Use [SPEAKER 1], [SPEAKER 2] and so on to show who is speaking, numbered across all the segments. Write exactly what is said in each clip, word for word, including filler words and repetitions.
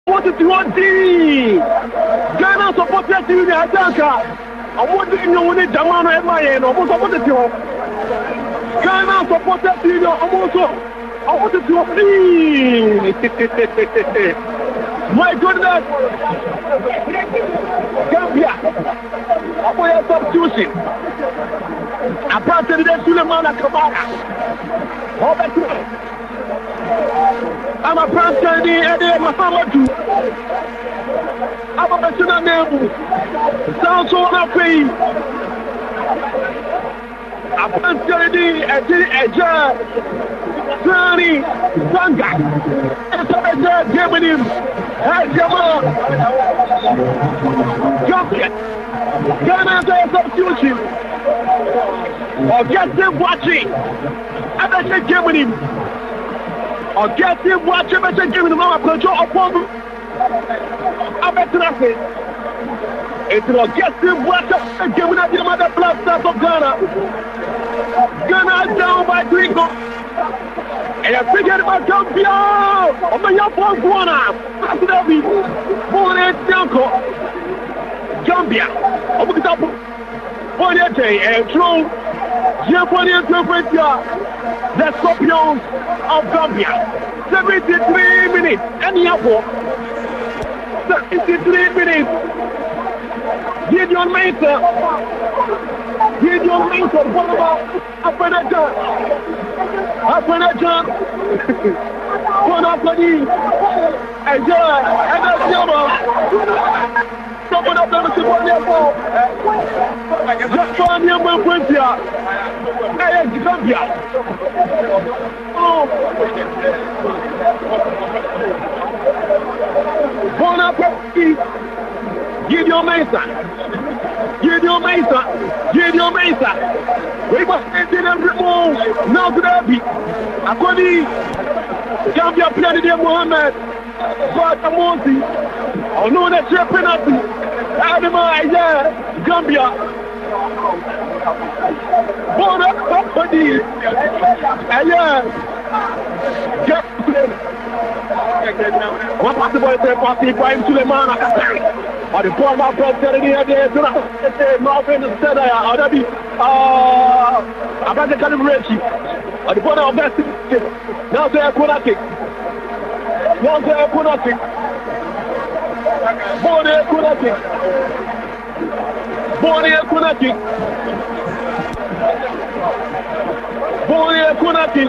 [SPEAKER 1] What is your team? Ghana supporters in the Atanka. I want to know when the Jamano and my end. I want to support you. Ghana supporters in the Amoso. I want to see. My goodness. Gambia. I want to substitution. Apart from the Sulemana Kabara. How about you? I'm a person in Mahamadu. I'm a person in Nebu. Sounds so happy. I'm a person in Eja. Sani Zanga. It's a Eja Germany. Hey, Jamal. Gambia. Ghana is a substitution. Or get them watching. I'm a person Germany. Or get him watching and giving them a control upon them. I bet nothing. It will get him watching and giving them the blood stars of Ghana. Ghana down by three goals. And I figured about Gambia. Oh, my young boy, Guana. That's what I'll be. Born in Danko. Gambia. I'm going to stop. Born in and throw. Japan the Scorpions of Gambia. seventy-three minutes. Any apple. seventy-three minutes. Gideon Mensah. Gideon Mensah. What about Afenajan? Afenajan. What about the Enjoy. And that's Yama. Someone up there to one year old. Just one year old Gambia. Hey, Gambia. Oh. Bonaparte. Gideon Mensah. Gideon Mensah. Gideon Mensah. We must maintain and remove. Now to the beat. According Gambia played the Mohammed. But Amonsi. Oh no, that's your penalty. Adama, yeah, Gambia. Bona Company. Yeah. What possible is a party by Suleiman? Or the former president here, the Northern said, I ought to be about the calibration. Or the border of that. Now they are Konatic. Now they are Konatic. Bone Kunati. Bone Kunati. Bone Kunati.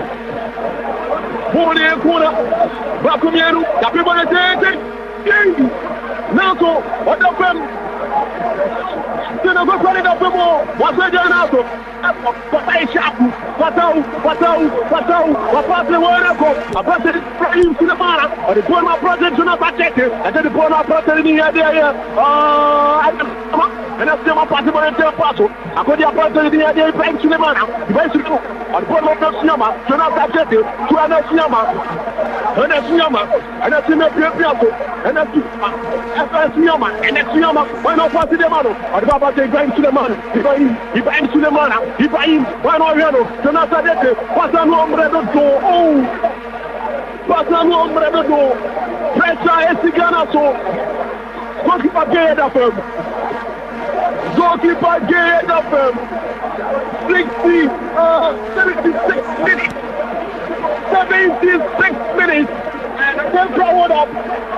[SPEAKER 1] Bone Kuna. Bakumiru. Kapibone Tete. Nato. What the fem? Tena go kwani da femo. Waseje nato. Patai shapu. Patau. Patau. Patau. Wapase wereko. Apase Ibrahim Sulemana. Or the Burma project to not protect it. And then the Burma project in here there. Uh, and that's my possible and tell Paso. I could have project in here Ibrahim Sulemana. Ibrahim Sulemana. Or the Burma Sinama. To not protect it. To an Sinama. And that's Sinama. And that's in the Piato. And that's Sinama. And that's Sinama. Why not pass the Mano? Or the Baba Ibrahim Sulemana. Ibrahim Ibrahim Sulemana. Ibrahim. Why not Riano? To not protect it. Pasa no hombre do do. Oh. Pasa no hombre do do. Pressure esse Ghana so. Goalkeeper gay da fam. Goalkeeper gay da fam. sixty, uh, seventy-six minutes. seventy-six minutes. And Tempra hold up.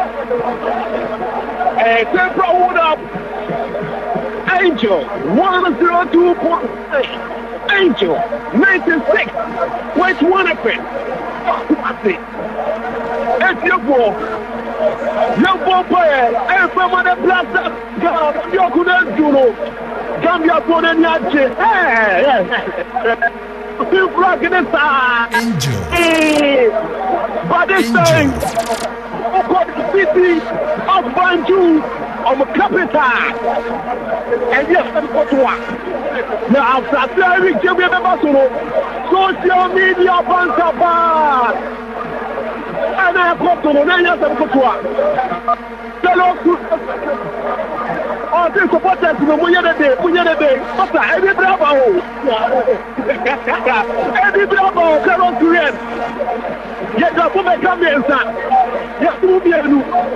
[SPEAKER 1] And Tempra hold up. Angel one oh two point eight. Angel ninety-six. Which one of it? What's it? It's your ball. Your ball player. And from the blaster. God, you couldn't do no. Gambia for the Niache. Hey, still blocking the side.
[SPEAKER 2] Angel.
[SPEAKER 1] Hey, but this time, the city of Banjul. On the capital, and yes, I'm going to work. Now, after every game, we have a social media banter bar. And I have got to know, yes, I'm going to work. Hello, oh, this supporters, we are the day, we are the day. What's that? Every bravo. Every bravo, Carol Green. yɛ dɔfo bɛka mmiɛnsa yɛsom mmienu